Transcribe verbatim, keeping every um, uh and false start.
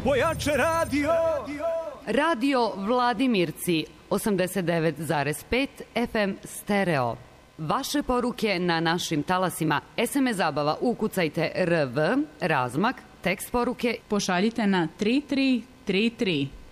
pojače radio. Radio Vladimirci, osamdeset devet zarez pet F M stereo. Vaše poruke na našim talasima. S M S zabava ukucajte R V, razmak, tekst poruke. Pošaljite na tri tri tri tri.